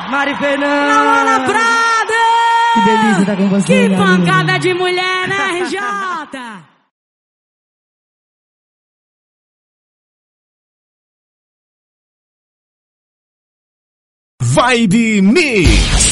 Mari Fernanda. Laura Prada. Que delícia estar com você. Que pancada de mulher, né, RJ? Vibe Mix.